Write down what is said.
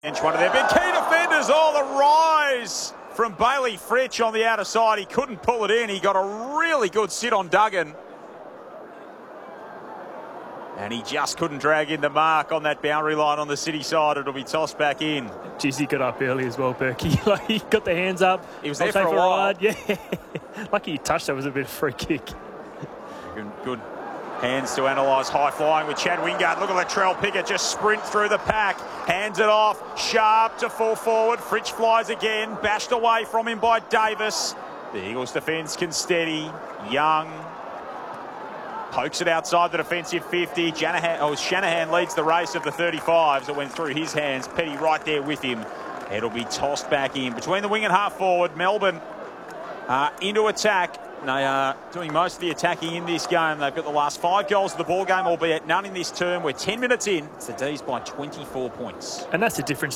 One of their big key defenders. Oh, the rise from Bailey Fritsch on the outer side. He couldn't pull it in. He got a really good sit on Duggan. And he just couldn't drag in the mark on that boundary line on the City side. It'll be tossed back in. Jeez, he got up early as well, Berkey. He got the hands up. He was there for a while. Yeah. Lucky he touched. That was a bit of a free kick. Good hands to analyse high flying with Chad Wingard. Look at Latrell Pickett just sprint through the pack. Hands it off. Sharp to full forward. Fritsch flies again. Bashed away from him by Davis. The Eagles defence can steady. Young pokes it outside the defensive 50. Shanahan leads the race of the 35s. It went through his hands. Petty right there with him. It'll be tossed back in. Between the wing and half forward, Melbourne into attack. They are doing most of the attacking in this game. They've got the last 5 goals of the ball game, albeit none in this term. We're 10 minutes in. It's the D's by 24 points. And that's the difference